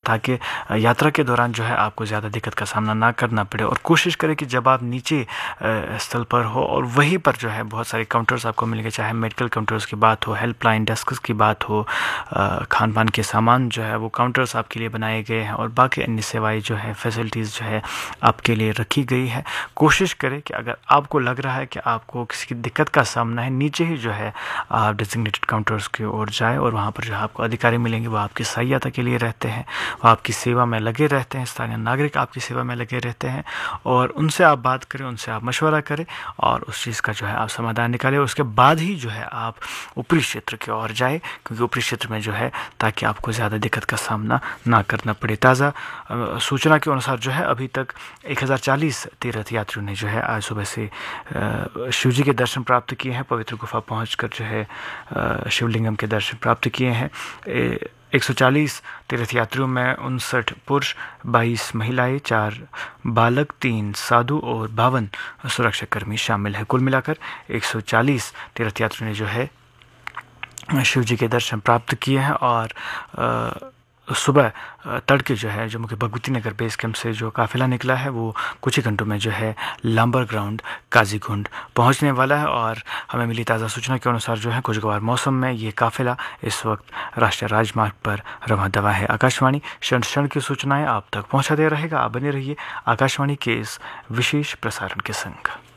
ताकि यात्रा के दौरान जो है आपको ज़्यादा दिक्कत का सामना ना करना पड़े। और कोशिश करें कि जब आप नीचे स्थल पर हो और वहीं पर जो है बहुत सारे काउंटर्स आपको मिलेंगे, चाहे मेडिकल काउंटर्स की बात हो, हेल्पलाइन डेस्क की बात हो, खान पान के सामान जो है वो काउंटर्स आपके लिए बनाए गए हैं और बाकी अन्य सेवाएं जो है फैसिलिटीज़ जो है आपके लिए रखी गई है। कोशिश करें कि अगर आपको लग रहा है कि आपको किसी की दिक्कत का सामना है, नीचे ही जो है आप डेजिग्नेटेड काउंटर्स की ओर जाए और वहाँ पर जो है आपको अधिकारी मिलेंगे, वो आपकी सहायता के लिए रहते हैं, वो आपकी सेवा में लगे रहते हैं, स्थानीय नागरिक आपकी सेवा में लगे रहते हैं। और उनसे आप बात करें, उनसे आप मशवरा करें और उस चीज़ का जो है आप समाधान निकालें। उसके बाद ही जो है आप ऊपरी क्षेत्र की ओर जाए, क्योंकि ऊपरी क्षेत्र में जो है ताकि आपको ज़्यादा दिक्कत का सामना ना करना पड़े। ताज़ा सूचना के अनुसार जो है अभी तक 1040 तीर्थ यात्रियों ने जो है आज सुबह से शिव जी के दर्शन प्राप्त किए हैं, पवित्र गुफा पहुंचकर जो है शिवलिंगम के दर्शन प्राप्त किए हैं। 140 तीर्थ यात्रियों में 59 पुरुष, 22 महिलाएं, 4 बालक, 3 साधु और 52 सुरक्षा कर्मी शामिल है। कुल मिलाकर 140 तीर्थ यात्रियों ने जो है शिव जी के दर्शन प्राप्त किए हैं। और सुबह तड़के जो है जम्मू के भगवती नगर बेस कैंप से जो काफ़िला निकला है वो कुछ ही घंटों में जो है लांबर ग्राउंड काजीगुंड पहुंचने वाला है। और हमें मिली ताज़ा सूचना के अनुसार जो है खुशगवार मौसम में ये काफ़िला इस वक्त राष्ट्रीय राजमार्ग पर रवां दवा है। आकाशवाणी क्षण क्षण की सूचनाएं आप तक पहुंचाते रहेगा। आप बने रहिए आकाशवाणी के इस विशेष प्रसारण के संग।